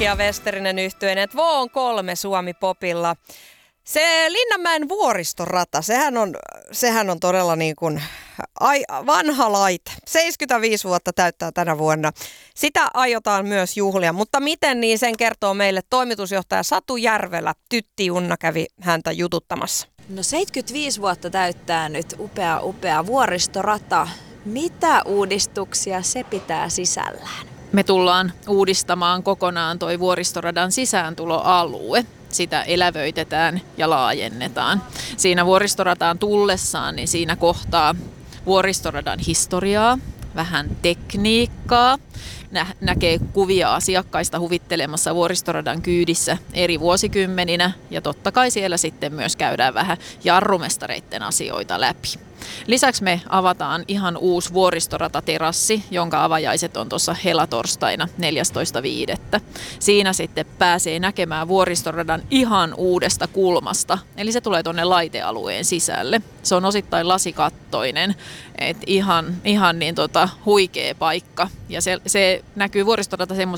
ja Westerinen yhtyeinen Voon 3 Suomi-popilla. Se Linnanmäen vuoristorata, sehän on todella niin kuin vanha laite. 75 vuotta täyttää tänä vuonna. Sitä aiotaan myös juhlia, mutta miten, niin sen kertoo meille toimitusjohtaja Satu Järvelä. Tytti Junna kävi häntä jututtamassa. No 75 vuotta täyttää nyt upea vuoristorata. Mitä uudistuksia se pitää sisällään? Me tullaan uudistamaan kokonaan toi vuoristoradan sisääntuloalue. Sitä elävöitetään ja laajennetaan. Siinä vuoristorataan tullessaan, niin siinä kohtaa vuoristoradan historiaa, vähän tekniikkaa. Näkee kuvia asiakkaista huvittelemassa vuoristoradan kyydissä eri vuosikymmeninä ja totta kai siellä sitten myös käydään vähän jarrumestareiden asioita läpi. Lisäksi me avataan ihan uusi vuoristorataterassi, jonka avajaiset on tuossa helatorstaina 14.5. Siinä sitten pääsee näkemään vuoristoradan ihan uudesta kulmasta, eli se tulee tuonne laitealueen sisälle. Se on osittain lasikattoinen, että ihan niin huikea paikka. Ja se näkyy vuoristorata